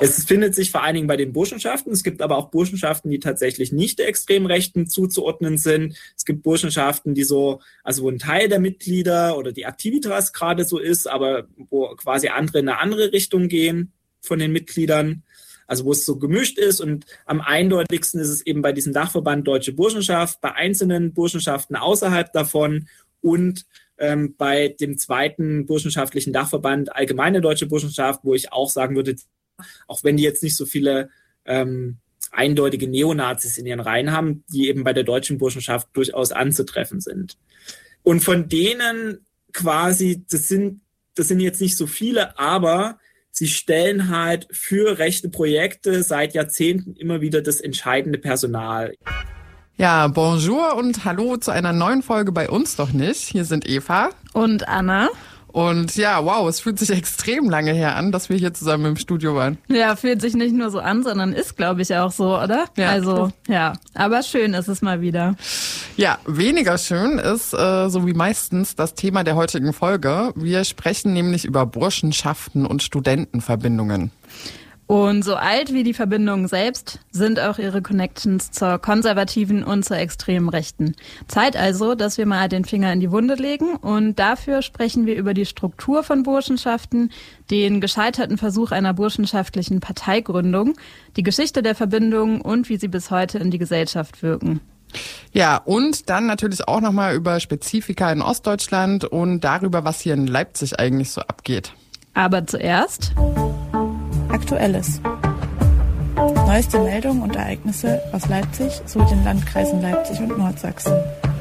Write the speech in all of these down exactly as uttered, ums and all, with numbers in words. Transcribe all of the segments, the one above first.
Es findet sich vor allen Dingen bei den Burschenschaften. Es gibt aber auch Burschenschaften, die tatsächlich nicht der extremen Rechten zuzuordnen sind. Es gibt Burschenschaften, die so, also wo ein Teil der Mitglieder oder die Aktivitas gerade so ist, aber wo quasi andere in eine andere Richtung gehen von den Mitgliedern. Also wo es so gemischt ist, und am eindeutigsten ist es eben bei diesem Dachverband Deutsche Burschenschaft, bei einzelnen Burschenschaften außerhalb davon und ähm, bei dem zweiten burschenschaftlichen Dachverband Allgemeine Deutsche Burschenschaft, wo ich auch sagen würde, auch wenn die jetzt nicht so viele ähm, eindeutige Neonazis in ihren Reihen haben, die eben bei der Deutschen Burschenschaft durchaus anzutreffen sind. Und von denen quasi, das sind, das sind jetzt nicht so viele, aber sie stellen halt für rechte Projekte seit Jahrzehnten immer wieder das entscheidende Personal. Ja, bonjour und hallo zu einer neuen Folge bei uns doch nicht. Hier sind Eva und Anna. Und ja, wow, es fühlt sich extrem lange her an, dass wir hier zusammen im Studio waren. Ja, fühlt sich nicht nur so an, sondern ist, glaube ich, auch so, oder? Ja. Also, ja. Aber schön ist es mal wieder. Ja, weniger schön ist, äh, so wie meistens, das Thema der heutigen Folge. Wir sprechen nämlich über Burschenschaften und Studentenverbindungen. Und so alt wie die Verbindungen selbst sind auch ihre Connections zur konservativen und zur extremen Rechten. Zeit also, dass wir mal den Finger in die Wunde legen, und dafür sprechen wir über die Struktur von Burschenschaften, den gescheiterten Versuch einer burschenschaftlichen Parteigründung, die Geschichte der Verbindungen und wie sie bis heute in die Gesellschaft wirken. Ja, und dann natürlich auch nochmal über Spezifika in Ostdeutschland und darüber, was hier in Leipzig eigentlich so abgeht. Aber zuerst Aktuelles. Neueste Meldungen und Ereignisse aus Leipzig sowie den Landkreisen Leipzig und Nordsachsen.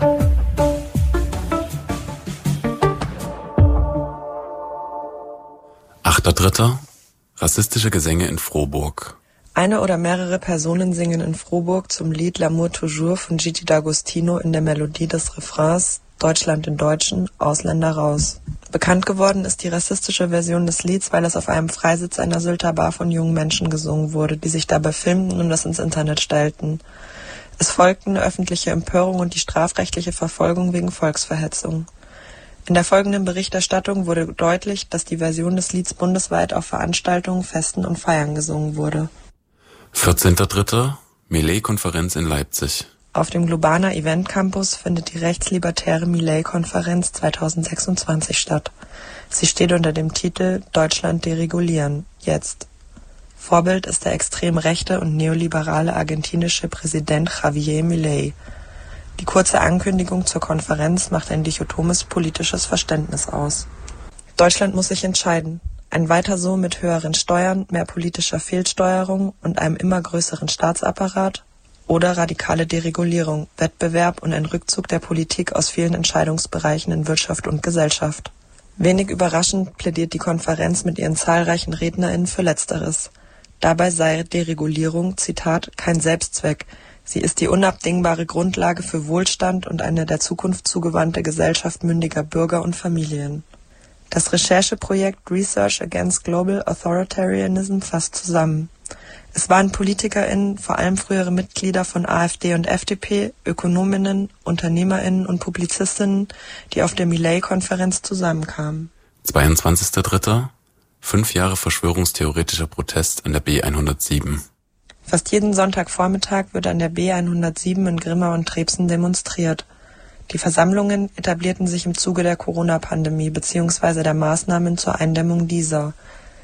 achter dritter Rassistische Gesänge in Frohburg. Eine oder mehrere Personen singen in Frohburg zum Lied L'amour toujours von Gigi D'Agostino in der Melodie des Refrains Deutschland in Deutschen, Ausländer raus. Bekannt geworden ist die rassistische Version des Lieds, weil es auf einem Freisitz einer Sylter Bar von jungen Menschen gesungen wurde, die sich dabei filmten und das ins Internet stellten. Es folgten öffentliche Empörung und die strafrechtliche Verfolgung wegen Volksverhetzung. In der folgenden Berichterstattung wurde deutlich, dass die Version des Lieds bundesweit auf Veranstaltungen, Festen und Feiern gesungen wurde. vierzehnter dritter Millet-Konferenz in Leipzig. Auf dem Globana Event Campus findet die rechtslibertäre Millet-Konferenz zweitausendsechsundzwanzig statt. Sie steht unter dem Titel Deutschland deregulieren, jetzt. Vorbild ist der extrem rechte und neoliberale argentinische Präsident Javier Milei. Die kurze Ankündigung zur Konferenz macht ein dichotomes politisches Verständnis aus. Deutschland muss sich entscheiden. Ein Weiter so mit höheren Steuern, mehr politischer Fehlsteuerung und einem immer größeren Staatsapparat, oder radikale Deregulierung, Wettbewerb und ein Rückzug der Politik aus vielen Entscheidungsbereichen in Wirtschaft und Gesellschaft. Wenig überraschend plädiert die Konferenz mit ihren zahlreichen RednerInnen für Letzteres. Dabei sei Deregulierung, Zitat, kein Selbstzweck. Sie ist die unabdingbare Grundlage für Wohlstand und eine der Zukunft zugewandte Gesellschaft mündiger Bürger und Familien. Das Rechercheprojekt Research Against Global Authoritarianism fasst zusammen. Es waren PolitikerInnen, vor allem frühere Mitglieder von AfD und F D P, ÖkonomInnen, UnternehmerInnen und PublizistInnen, die auf der Millet-Konferenz zusammenkamen. zweiundzwanzigster dritter Fünf Jahre verschwörungstheoretischer Protest an der B hundertsieben. Fast jeden Sonntagvormittag wird an der B hundertsieben in Grimma und Trebsen demonstriert. Die Versammlungen etablierten sich im Zuge der Corona-Pandemie bzw. der Maßnahmen zur Eindämmung dieser.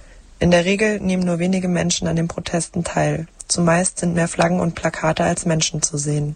In der Regel nehmen nur wenige Menschen an den Protesten teil. Zumeist sind mehr Flaggen und Plakate als Menschen zu sehen.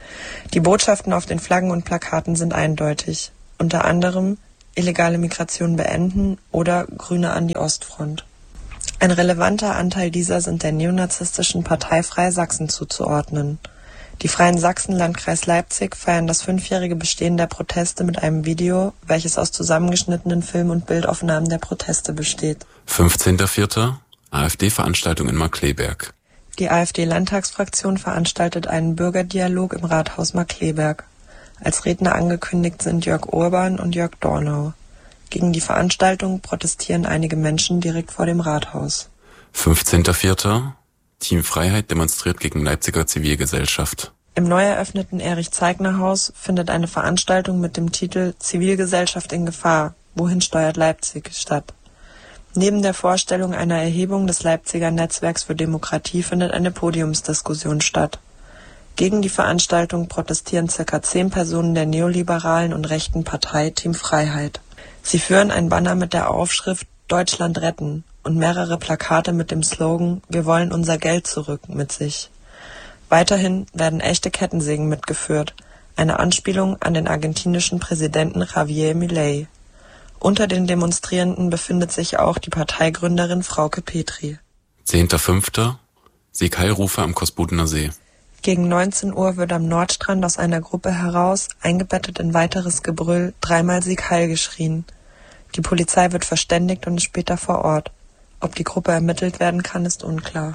Die Botschaften auf den Flaggen und Plakaten sind eindeutig. Unter anderem illegale Migration beenden oder Grüne an die Ostfront. Ein relevanter Anteil dieser sind der neonazistischen Partei Freie Sachsen zuzuordnen. Die Freien Sachsen Landkreis Leipzig feiern das fünfjährige Bestehen der Proteste mit einem Video, welches aus zusammengeschnittenen Film- und Bildaufnahmen der Proteste besteht. fünfzehnter vierter AfD-Veranstaltung in Markkleeberg. Die AfD-Landtagsfraktion veranstaltet einen Bürgerdialog im Rathaus Markkleeberg. Als Redner angekündigt sind Jörg Urban und Jörg Dornau. Gegen die Veranstaltung protestieren einige Menschen direkt vor dem Rathaus. fünfzehnter vierter Team Freiheit demonstriert gegen Leipziger Zivilgesellschaft. Im neu eröffneten Erich-Zeigner-Haus findet eine Veranstaltung mit dem Titel Zivilgesellschaft in Gefahr. Wohin steuert Leipzig statt? Neben der Vorstellung einer Erhebung des Leipziger Netzwerks für Demokratie findet eine Podiumsdiskussion statt. Gegen die Veranstaltung protestieren circa zehn Personen der neoliberalen und rechten Partei Team Freiheit. Sie führen ein Banner mit der Aufschrift Deutschland retten und mehrere Plakate mit dem Slogan Wir wollen unser Geld zurück mit sich. Weiterhin werden echte Kettensägen mitgeführt, eine Anspielung an den argentinischen Präsidenten Javier Milei. Unter den Demonstrierenden befindet sich auch die Parteigründerin Frauke Petri. zehnter fünfter Sieg Heilrufe am Kosbudener See. Gegen neunzehn Uhr wird am Nordstrand aus einer Gruppe heraus, eingebettet in weiteres Gebrüll, dreimal Sieg Heil geschrien. Die Polizei wird verständigt und ist später vor Ort. Ob die Gruppe ermittelt werden kann, ist unklar.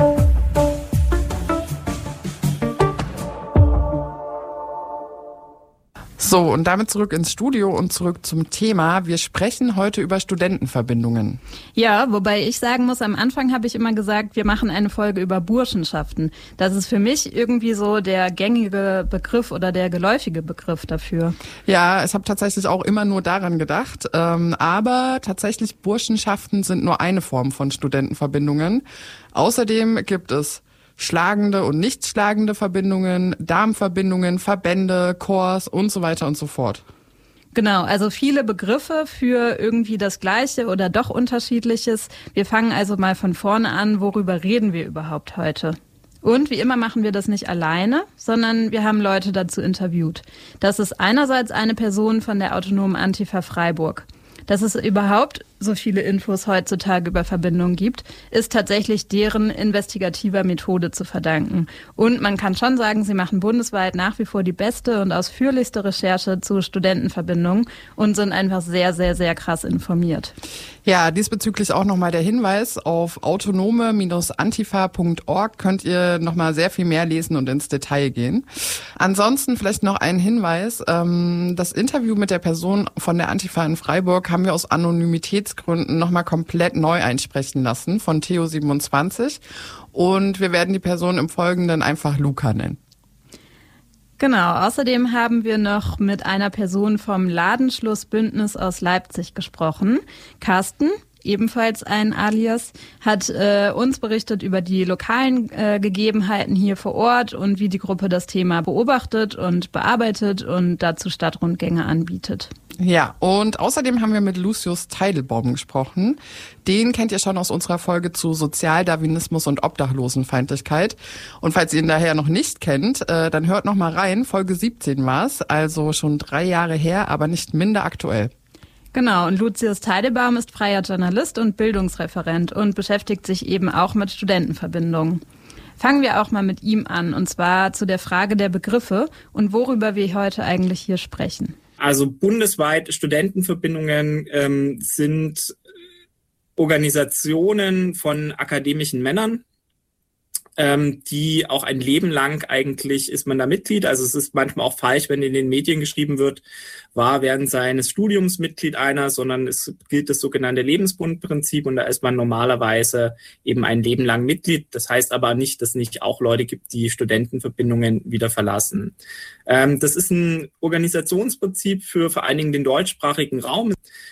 So, und damit zurück ins Studio und zurück zum Thema. Wir sprechen heute über Studentenverbindungen. Ja, wobei ich sagen muss, am Anfang habe ich immer gesagt, wir machen eine Folge über Burschenschaften. Das ist für mich irgendwie so der gängige Begriff oder der geläufige Begriff dafür. Ja, ich habe tatsächlich auch immer nur daran gedacht. Ähm, aber tatsächlich Burschenschaften sind nur eine Form von Studentenverbindungen. Außerdem gibt es schlagende und nicht schlagende Verbindungen, Darmverbindungen, Verbände, Chors und so weiter und so fort. Genau, also viele Begriffe für irgendwie das Gleiche oder doch Unterschiedliches. Wir fangen also mal von vorne an, worüber reden wir überhaupt heute? Und wie immer machen wir das nicht alleine, sondern wir haben Leute dazu interviewt. Das ist einerseits eine Person von der Autonomen Antifa Freiburg. Dass es überhaupt so viele Infos heutzutage über Verbindungen gibt, ist tatsächlich deren investigativer Methode zu verdanken. Und man kann schon sagen, sie machen bundesweit nach wie vor die beste und ausführlichste Recherche zu Studentenverbindungen und sind einfach sehr, sehr, sehr krass informiert. Ja, diesbezüglich auch nochmal der Hinweis, auf autonome Antifa Punkt org könnt ihr nochmal sehr viel mehr lesen und ins Detail gehen. Ansonsten vielleicht noch ein Hinweis, das Interview mit der Person von der Antifa in Freiburg haben wir aus Anonymitätsgründen nochmal komplett neu einsprechen lassen von Theo siebenundzwanzig und wir werden die Person im Folgenden einfach Luca nennen. Genau, außerdem haben wir noch mit einer Person vom Ladenschlussbündnis aus Leipzig gesprochen. Carsten, ebenfalls ein Alias, hat äh, uns berichtet über die lokalen äh, Gegebenheiten hier vor Ort und wie die Gruppe das Thema beobachtet und bearbeitet und dazu Stadtrundgänge anbietet. Ja, und außerdem haben wir mit Lucius Teidelbaum gesprochen. Den kennt ihr schon aus unserer Folge zu Sozialdarwinismus und Obdachlosenfeindlichkeit. Und falls ihr ihn daher noch nicht kennt, äh, dann hört noch mal rein. Folge siebzehn war's, also schon drei Jahre her, aber nicht minder aktuell. Genau, und Lucius Teidelbaum ist freier Journalist und Bildungsreferent und beschäftigt sich eben auch mit Studentenverbindungen. Fangen wir auch mal mit ihm an, und zwar zu der Frage der Begriffe und worüber wir heute eigentlich hier sprechen. Also bundesweit Studentenverbindungen ähm, sind Organisationen von akademischen Männern, ähm, die auch ein Leben lang eigentlich ist man da Mitglied. Also es ist manchmal auch falsch, wenn in den Medien geschrieben wird, war während seines Studiums Mitglied einer, sondern es gilt das sogenannte Lebensbundprinzip und da ist man normalerweise eben ein Leben lang Mitglied. Das heißt aber nicht, dass es nicht auch Leute gibt, die Studentenverbindungen wieder verlassen. Ähm, das ist ein Organisationsprinzip für vor allen Dingen den deutschsprachigen Raum.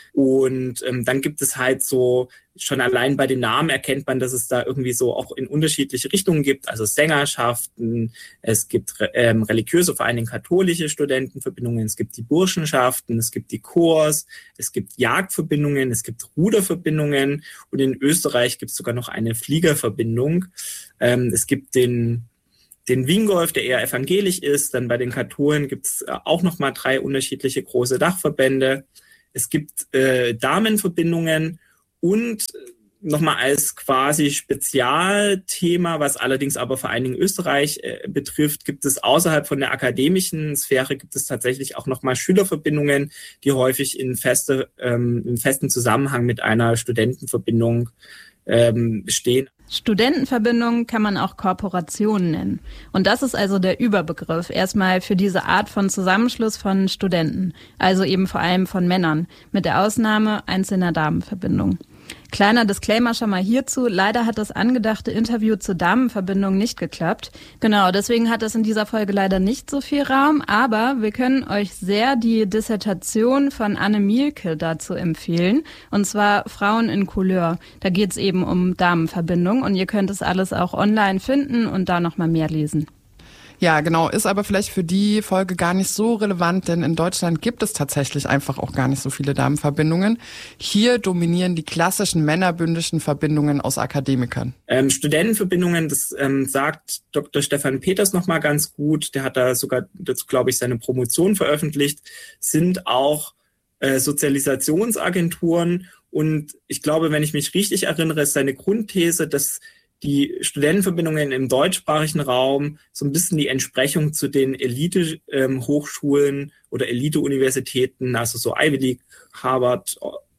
Und ähm, dann gibt es halt so, schon allein bei den Namen erkennt man, dass es da irgendwie so auch in unterschiedliche Richtungen gibt. Also Sängerschaften, es gibt ähm, religiöse, vor allen Dingen katholische Studentenverbindungen, es gibt die Burschenschaften, es gibt die Chors, es gibt Jagdverbindungen, es gibt Ruderverbindungen und in Österreich gibt es sogar noch eine Fliegerverbindung. Ähm, es gibt den den Wingolf, der eher evangelisch ist. Dann bei den Katholen gibt es auch nochmal drei unterschiedliche große Dachverbände. Es gibt äh, Damenverbindungen und nochmal als quasi Spezialthema, was allerdings aber vor allen Dingen Österreich äh, betrifft, gibt es außerhalb von der akademischen Sphäre gibt es tatsächlich auch nochmal Schülerverbindungen, die häufig in feste, ähm, im festen Zusammenhang mit einer Studentenverbindung ähm, bestehen. Studentenverbindungen kann man auch Korporationen nennen. Und das ist also der Überbegriff erstmal für diese Art von Zusammenschluss von Studenten, also eben vor allem von Männern, mit der Ausnahme einzelner Damenverbindungen. Kleiner Disclaimer schon mal hierzu. Leider hat das angedachte Interview zur Damenverbindung nicht geklappt. Genau, deswegen hat es in dieser Folge leider nicht so viel Raum. Aber wir können euch sehr die Dissertation von Anne Mielke dazu empfehlen. Und zwar Frauen in Couleur. Da geht es eben um Damenverbindung. Und ihr könnt es alles auch online finden und da nochmal mehr lesen. Ja, genau, ist aber vielleicht für die Folge gar nicht so relevant, denn in Deutschland gibt es tatsächlich einfach auch gar nicht so viele Damenverbindungen. Hier dominieren die klassischen männerbündischen Verbindungen aus Akademikern. Ähm, Studentenverbindungen, das ähm, sagt Doktor Stefan Peters nochmal ganz gut, der hat da sogar dazu, glaube ich, seine Promotion veröffentlicht, sind auch äh, Sozialisationsagenturen und ich glaube, wenn ich mich richtig erinnere, ist seine Grundthese, dass die Studentenverbindungen im deutschsprachigen Raum so ein bisschen die Entsprechung zu den Elite-Hochschulen ähm, oder Elite-Universitäten, also so Ivy League, Harvard,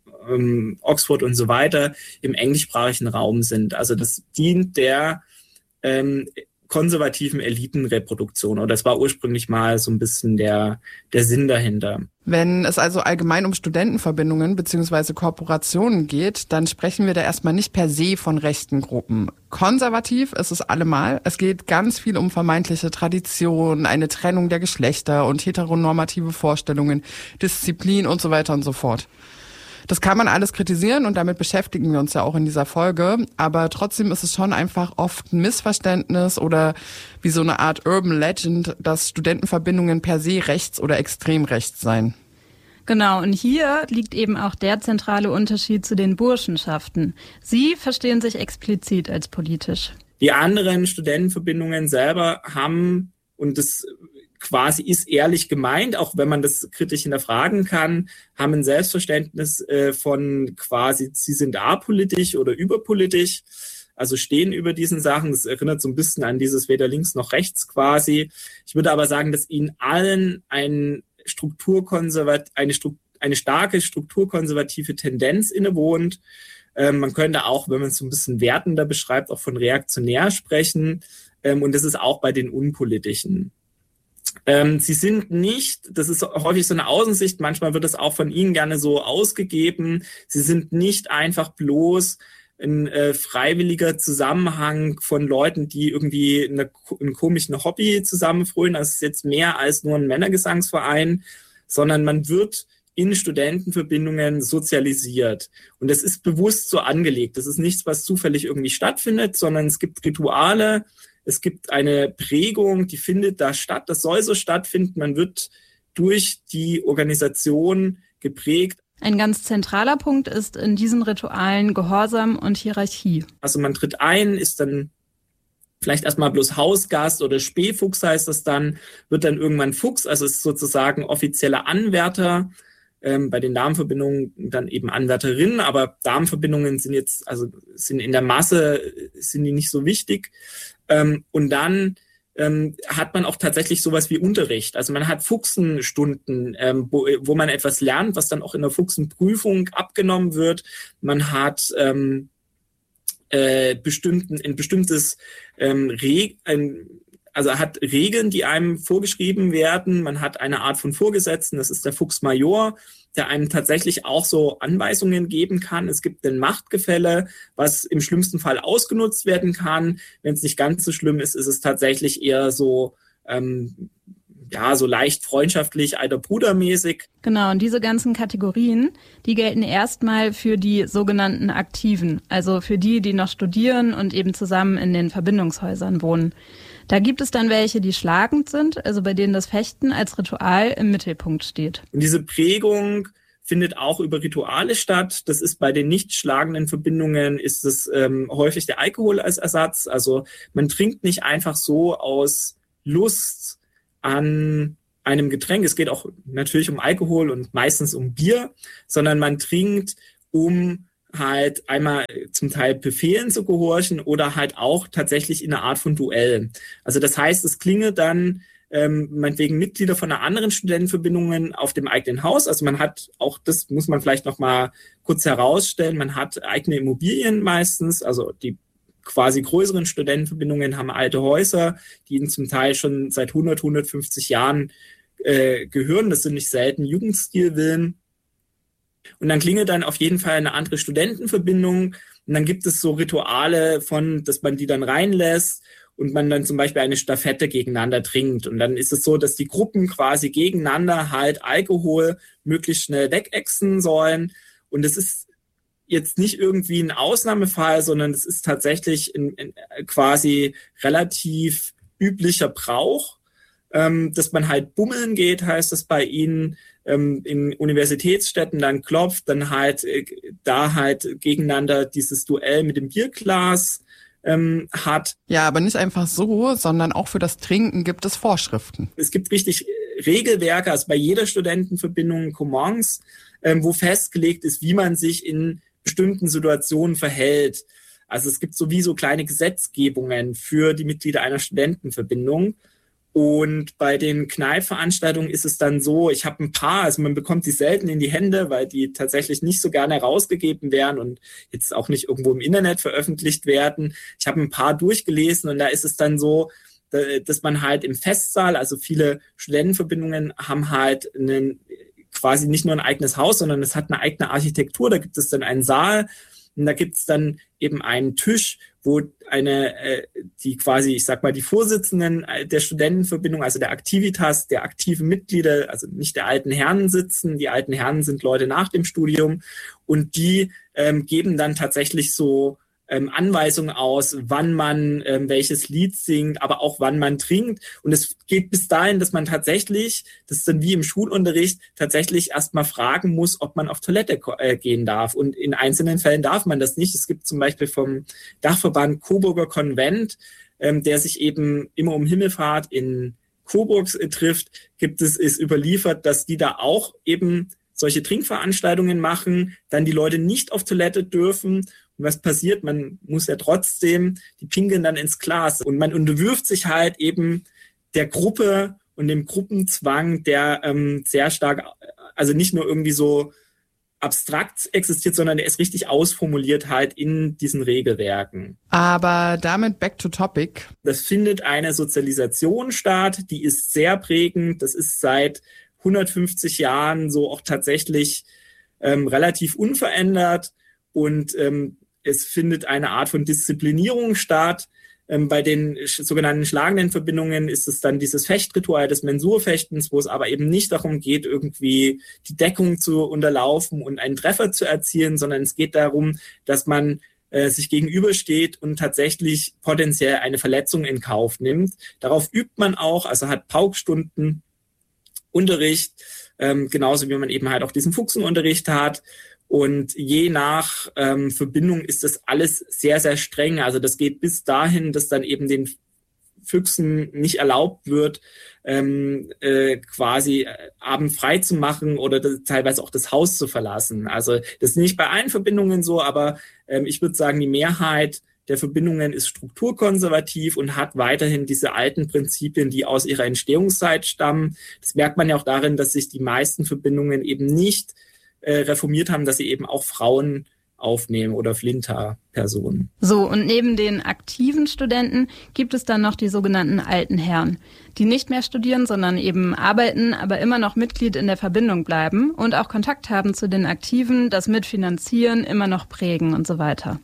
ähm, Oxford und so weiter, im englischsprachigen Raum sind. Also das dient der ähm, konservativen Elitenreproduktion. Oder das war ursprünglich mal so ein bisschen der, der Sinn dahinter. Wenn es also allgemein um Studentenverbindungen bzw. Kooperationen geht, dann sprechen wir da erstmal nicht per se von rechten Gruppen. Konservativ ist es allemal. Es geht ganz viel um vermeintliche Tradition, eine Trennung der Geschlechter und heteronormative Vorstellungen, Disziplin und so weiter und so fort. Das kann man alles kritisieren und damit beschäftigen wir uns ja auch in dieser Folge. Aber trotzdem ist es schon einfach oft ein Missverständnis oder wie so eine Art Urban Legend, dass Studentenverbindungen per se rechts oder extrem rechts seien. Genau, und hier liegt eben auch der zentrale Unterschied zu den Burschenschaften. Sie verstehen sich explizit als politisch. Die anderen Studentenverbindungen selber haben, und das quasi ist ehrlich gemeint, auch wenn man das kritisch hinterfragen kann, haben ein Selbstverständnis äh, von quasi, sie sind apolitisch oder überpolitisch, also stehen über diesen Sachen. Das erinnert so ein bisschen an dieses weder links noch rechts quasi. Ich würde aber sagen, dass ihnen allen ein Strukturkonservat, eine, Stru- eine starke strukturkonservative Tendenz innewohnt. Ähm, man könnte auch, wenn man es so ein bisschen wertender beschreibt, auch von reaktionär sprechen. Ähm, und das ist auch bei den Unpolitischen. Ähm, sie sind nicht, das ist häufig so eine Außensicht, manchmal wird das auch von Ihnen gerne so ausgegeben, sie sind nicht einfach bloß ein äh, freiwilliger Zusammenhang von Leuten, die irgendwie eine, ein komischen Hobby zusammenfrönen. Das ist jetzt mehr als nur ein Männergesangsverein, sondern man wird in Studentenverbindungen sozialisiert. Und das ist bewusst so angelegt. Das ist nichts, was zufällig irgendwie stattfindet, sondern es gibt Rituale, es gibt eine Prägung, die findet da statt. Das soll so stattfinden. Man wird durch die Organisation geprägt. Ein ganz zentraler Punkt ist in diesen Ritualen Gehorsam und Hierarchie. Also man tritt ein, ist dann vielleicht erstmal bloß Hausgast oder Spähfuchs heißt das dann, wird dann irgendwann Fuchs, also ist sozusagen offizieller Anwärter. Ähm, bei den Damenverbindungen dann eben Anwärterinnen, aber Damenverbindungen sind jetzt, also sind in der Masse, sind die nicht so wichtig. Ähm, und dann ähm, hat man auch tatsächlich sowas wie Unterricht. Also man hat Fuchsenstunden, ähm, wo, wo man etwas lernt, was dann auch in der Fuchsenprüfung abgenommen wird. Man hat ähm, äh, bestimmten, ein bestimmtes ähm, Reg, ein, also hat Regeln, die einem vorgeschrieben werden. Man hat eine Art von Vorgesetzten, das ist der Fuchsmajor, der einem tatsächlich auch so Anweisungen geben kann. Es gibt ein Machtgefälle, was im schlimmsten Fall ausgenutzt werden kann. Wenn es nicht ganz so schlimm ist, ist es tatsächlich eher so, ähm, ja, so leicht freundschaftlich, alter Bruder mäßig. Genau, und diese ganzen Kategorien, die gelten erstmal für die sogenannten Aktiven, also für die, die noch studieren und eben zusammen in den Verbindungshäusern wohnen. Da gibt es dann welche, die schlagend sind, also bei denen das Fechten als Ritual im Mittelpunkt steht. Und diese Prägung findet auch über Rituale statt. Das ist bei den nicht schlagenden Verbindungen, ist es ähm, häufig der Alkohol als Ersatz. Also man trinkt nicht einfach so aus Lust an einem Getränk. Es geht auch natürlich um Alkohol und meistens um Bier, sondern man trinkt, um halt einmal zum Teil Befehlen zu gehorchen oder halt auch tatsächlich in einer Art von Duell. Also das heißt, es klingelt dann ähm, meinetwegen Mitglieder von einer anderen Studentenverbindungen auf dem eigenen Haus. Also man hat auch, das muss man vielleicht noch mal kurz herausstellen, man hat eigene Immobilien meistens, also die quasi größeren Studentenverbindungen haben alte Häuser, die ihnen zum Teil schon seit hundert, hundertfünfzig Jahren äh, gehören. Das sind nicht selten Jugendstilvillen. Und dann klingelt dann auf jeden Fall eine andere Studentenverbindung. Und dann gibt es so Rituale von, dass man die dann reinlässt und man dann zum Beispiel eine Stafette gegeneinander trinkt. Und dann ist es so, dass die Gruppen quasi gegeneinander halt Alkohol möglichst schnell wegexen sollen. Und es ist jetzt nicht irgendwie ein Ausnahmefall, sondern es ist tatsächlich in, in quasi relativ üblicher Brauch, ähm, dass man halt bummeln geht, heißt das bei ihnen, ähm, in Universitätsstädten dann klopft, dann halt äh, da halt gegeneinander dieses Duell mit dem Bierglas ähm, hat. Ja, aber nicht einfach so, sondern auch für das Trinken gibt es Vorschriften. Es gibt richtig Regelwerke, also bei jeder Studentenverbindung Commons, ähm, wo festgelegt ist, wie man sich in bestimmten Situationen verhält. Also es gibt sowieso kleine Gesetzgebungen für die Mitglieder einer Studentenverbindung. Und bei den Kneippveranstaltungen ist es dann so, ich habe ein paar, also man bekommt die selten in die Hände, weil die tatsächlich nicht so gerne herausgegeben werden und jetzt auch nicht irgendwo im Internet veröffentlicht werden. Ich habe ein paar durchgelesen und da ist es dann so, dass man halt im Festsaal, also viele Studentenverbindungen haben halt einen, quasi nicht nur ein eigenes Haus, sondern es hat eine eigene Architektur. Da gibt es dann einen Saal und da gibt es dann eben einen Tisch, wo eine, äh, die quasi, ich sag mal, die Vorsitzenden der Studentenverbindung, also der Aktivitas, der aktiven Mitglieder, also nicht der alten Herren sitzen. Die alten Herren sind Leute nach dem Studium und die ähm, geben dann tatsächlich so ähm, Anweisungen aus, wann man ähm, welches Lied singt, aber auch wann man trinkt. Und es geht bis dahin, dass man tatsächlich, das ist dann wie im Schulunterricht, tatsächlich erstmal fragen muss, ob man auf Toilette äh, gehen darf. Und in einzelnen Fällen darf man das nicht. Es gibt zum Beispiel vom Dachverband Coburger Konvent, ähm, der sich eben immer um Himmelfahrt in Coburg äh, trifft, gibt es, ist überliefert, dass die da auch eben solche Trinkveranstaltungen machen, dann die Leute nicht auf Toilette dürfen. Und was passiert? Man muss ja trotzdem, die pinkeln dann ins Glas. Und man unterwirft sich halt eben der Gruppe und dem Gruppenzwang, der ähm, sehr stark, also nicht nur irgendwie so abstrakt existiert, sondern der ist richtig ausformuliert halt in diesen Regelwerken. Aber damit back to topic. Das findet eine Sozialisation statt, die ist sehr prägend. Das ist seit hundertfünfzig Jahren so auch tatsächlich ähm, relativ unverändert. Und ähm, es findet eine Art von Disziplinierung statt. Ähm, bei den sch- sogenannten schlagenden Verbindungen ist es dann dieses Fechtritual des Mensurfechtens, wo es aber eben nicht darum geht, irgendwie die Deckung zu unterlaufen und einen Treffer zu erzielen, sondern es geht darum, dass man äh, sich gegenübersteht und tatsächlich potenziell eine Verletzung in Kauf nimmt. Darauf übt man auch, also hat Paukstunden, Unterricht, ähm, genauso wie man eben halt auch diesen Fuchsenunterricht hat. Und je nach ähm, Verbindung ist das alles sehr, sehr streng. Also das geht bis dahin, dass dann eben den Füchsen nicht erlaubt wird, ähm, äh, quasi Abend frei zu machen oder das, teilweise auch das Haus zu verlassen. Also das ist nicht bei allen Verbindungen so, aber ähm, ich würde sagen, die Mehrheit der Verbindungen ist strukturkonservativ und hat weiterhin diese alten Prinzipien, die aus ihrer Entstehungszeit stammen. Das merkt man ja auch darin, dass sich die meisten Verbindungen eben nicht äh, reformiert haben, dass sie eben auch Frauen aufnehmen oder Flinter-Personen. So, und neben den aktiven Studenten gibt es dann noch die sogenannten alten Herren, die nicht mehr studieren, sondern eben arbeiten, aber immer noch Mitglied in der Verbindung bleiben und auch Kontakt haben zu den Aktiven, das mitfinanzieren, immer noch prägen und so weiter.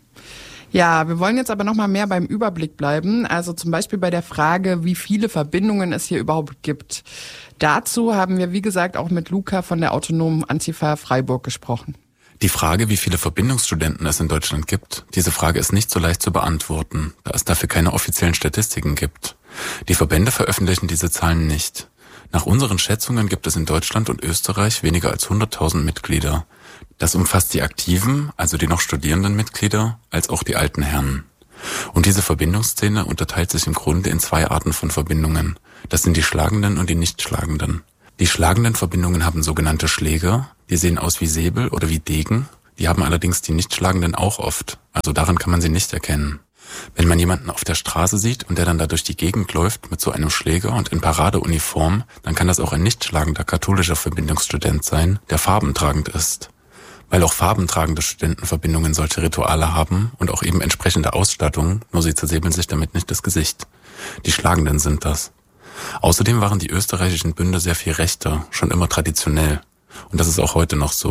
Ja, wir wollen jetzt aber noch mal mehr beim Überblick bleiben. Also zum Beispiel bei der Frage, wie viele Verbindungen es hier überhaupt gibt. Dazu haben wir, wie gesagt, auch mit Luca von der Autonomen Antifa Freiburg gesprochen. Die Frage, wie viele Verbindungsstudenten es in Deutschland gibt, diese Frage ist nicht so leicht zu beantworten, da es dafür keine offiziellen Statistiken gibt. Die Verbände veröffentlichen diese Zahlen nicht. Nach unseren Schätzungen gibt es in Deutschland und Österreich weniger als hunderttausend Mitglieder. Das umfasst die aktiven, also die noch studierenden Mitglieder, als auch die alten Herren. Und diese Verbindungsszene unterteilt sich im Grunde in zwei Arten von Verbindungen. Das sind die schlagenden und die nicht schlagenden. Die schlagenden Verbindungen haben sogenannte Schläger, die sehen aus wie Säbel oder wie Degen, die haben allerdings die nicht schlagenden auch oft, also daran kann man sie nicht erkennen. Wenn man jemanden auf der Straße sieht und der dann da durch die Gegend läuft mit so einem Schläger und in Paradeuniform, dann kann das auch ein nicht schlagender katholischer Verbindungsstudent sein, der farbentragend ist. Weil auch farbentragende Studentenverbindungen solche Rituale haben und auch eben entsprechende Ausstattung, nur sie zersäbeln sich damit nicht das Gesicht. Die Schlagenden sind das. Außerdem waren die österreichischen Bünde sehr viel rechter, schon immer traditionell. Und das ist auch heute noch so.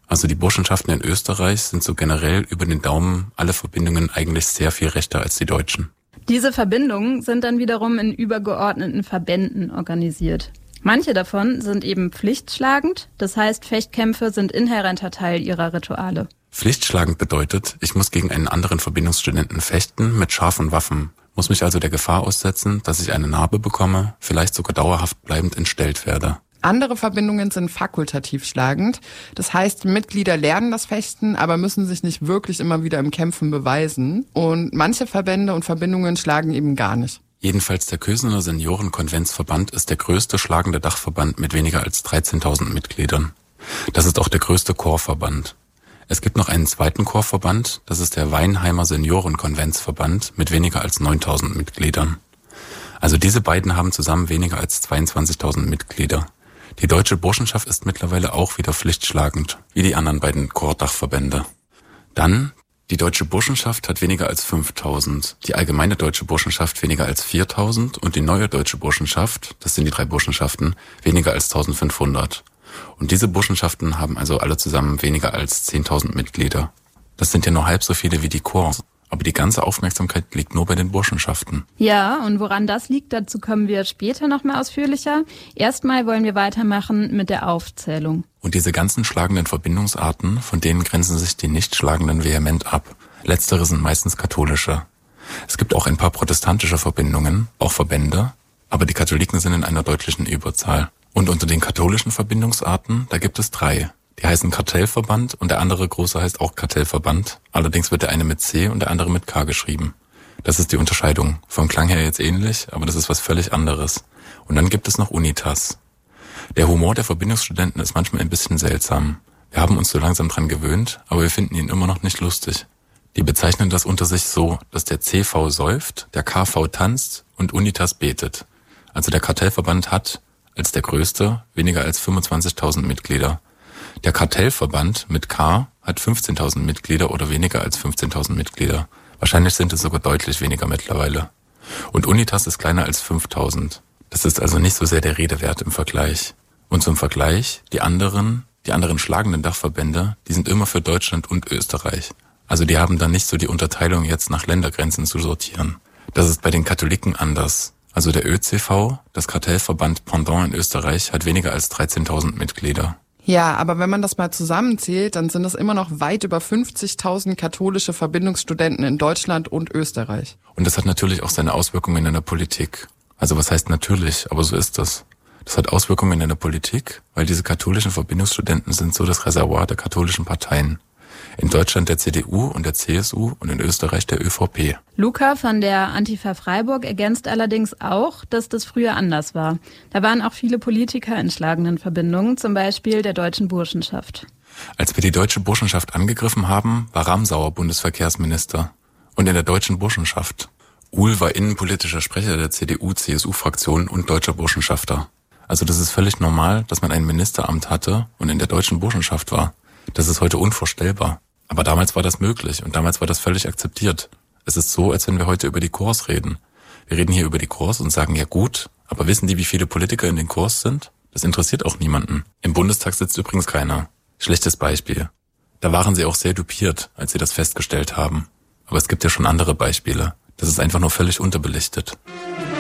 Also die Burschenschaften in Österreich sind so generell über den Daumen alle Verbindungen eigentlich sehr viel rechter als die deutschen. Diese Verbindungen sind dann wiederum in übergeordneten Verbänden organisiert. Manche davon sind eben pflichtschlagend, das heißt, Fechtkämpfe sind inhärenter Teil ihrer Rituale. Pflichtschlagend bedeutet, ich muss gegen einen anderen Verbindungsstudenten fechten mit scharfen Waffen, muss mich also der Gefahr aussetzen, dass ich eine Narbe bekomme, vielleicht sogar dauerhaft bleibend entstellt werde. Andere Verbindungen sind fakultativ schlagend. Das heißt, Mitglieder lernen das Fechten, aber müssen sich nicht wirklich immer wieder im Kämpfen beweisen. Und manche Verbände und Verbindungen schlagen eben gar nicht. Jedenfalls der Kösener Seniorenkonventsverband ist der größte schlagende Dachverband mit weniger als dreizehntausend Mitgliedern. Das ist auch der größte Chorverband. Es gibt noch einen zweiten Chorverband, das ist der Weinheimer Seniorenkonventsverband mit weniger als neuntausend Mitgliedern. Also diese beiden haben zusammen weniger als zweiundzwanzigtausend Mitglieder. Die Deutsche Burschenschaft ist mittlerweile auch wieder pflichtschlagend, wie die anderen beiden Chordachverbände. Dann, die Deutsche Burschenschaft hat weniger als fünftausend, die Allgemeine Deutsche Burschenschaft weniger als viertausend und die Neue Deutsche Burschenschaft, das sind die drei Burschenschaften, weniger als eintausendfünfhundert. Und diese Burschenschaften haben also alle zusammen weniger als zehntausend Mitglieder. Das sind ja nur halb so viele wie die Chors. Aber die ganze Aufmerksamkeit liegt nur bei den Burschenschaften. Ja, und woran das liegt, dazu kommen wir später noch mal ausführlicher. Erstmal wollen wir weitermachen mit der Aufzählung. Und diese ganzen schlagenden Verbindungsarten, von denen grenzen sich die nicht schlagenden vehement ab. Letztere sind meistens katholische. Es gibt auch ein paar protestantische Verbindungen, auch Verbände, aber die Katholiken sind in einer deutlichen Überzahl. Und unter den katholischen Verbindungsarten, da gibt es drei. Die heißen Kartellverband und der andere große heißt auch Kartellverband. Allerdings wird der eine mit C und der andere mit K geschrieben. Das ist die Unterscheidung. Vom Klang her jetzt ähnlich, aber das ist was völlig anderes. Und dann gibt es noch Unitas. Der Humor der Verbindungsstudenten ist manchmal ein bisschen seltsam. Wir haben uns so langsam dran gewöhnt, aber wir finden ihn immer noch nicht lustig. Die bezeichnen das unter sich so, dass der C V säuft, der K V tanzt und Unitas betet. Also der Kartellverband hat, als der größte, weniger als fünfundzwanzigtausend Mitglieder. Der Kartellverband mit K hat fünfzehntausend Mitglieder oder weniger als fünfzehntausend Mitglieder. Wahrscheinlich sind es sogar deutlich weniger mittlerweile. Und Unitas ist kleiner als fünftausend. Das ist also nicht so sehr der Rede wert im Vergleich. Und zum Vergleich, die anderen, die anderen schlagenden Dachverbände, die sind immer für Deutschland und Österreich. Also die haben dann nicht so die Unterteilung jetzt nach Ländergrenzen zu sortieren. Das ist bei den Katholiken anders. Also der ÖCV, das Kartellverband Pendant in Österreich, hat weniger als dreizehntausend Mitglieder. Ja, aber wenn man das mal zusammenzählt, dann sind es immer noch weit über fünfzigtausend katholische Verbindungsstudenten in Deutschland und Österreich. Und das hat natürlich auch seine Auswirkungen in der Politik. Also was heißt natürlich, aber so ist das. Das hat Auswirkungen in der Politik, weil diese katholischen Verbindungsstudenten sind so das Reservoir der katholischen Parteien. In Deutschland der C D U und der C S U und in Österreich der ÖVP. Luca von der Antifa Freiburg ergänzt allerdings auch, dass das früher anders war. Da waren auch viele Politiker in schlagenden Verbindungen, zum Beispiel der Deutschen Burschenschaft. Als wir die Deutsche Burschenschaft angegriffen haben, war Ramsauer Bundesverkehrsminister. Und in der Deutschen Burschenschaft. Uhl war innenpolitischer Sprecher der C D U-C S U-Fraktion und deutscher Burschenschafter. Also das ist völlig normal, dass man ein Ministeramt hatte und in der Deutschen Burschenschaft war. Das ist heute unvorstellbar. Aber damals war das möglich und damals war das völlig akzeptiert. Es ist so, als wenn wir heute über die Chors reden. Wir reden hier über die Chors und sagen, ja gut, aber wissen die, wie viele Politiker in den Chors sind? Das interessiert auch niemanden. Im Bundestag sitzt übrigens keiner. Schlechtes Beispiel. Da waren sie auch sehr dupiert, als sie das festgestellt haben. Aber es gibt ja schon andere Beispiele. Das ist einfach nur völlig unterbelichtet.